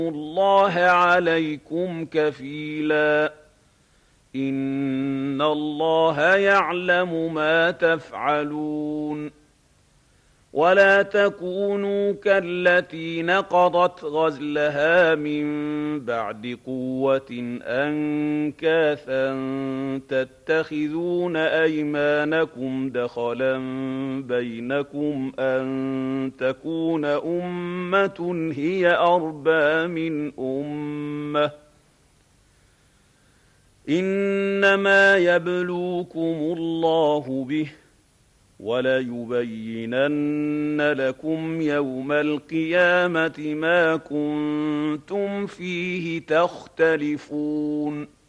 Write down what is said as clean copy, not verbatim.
الله عليكم كفيلا إن الله يعلم ما تفعلون ولا تكونوا كالتي نقضت غزلها من بعد قوة أنكاثا تتخذون أيمانكم دخلا بينكم أن تكون أمة هي أربى من أمة إنما يبلوكم الله به وليبينن لكم يوم القيامة ما كنتم فيه تختلفون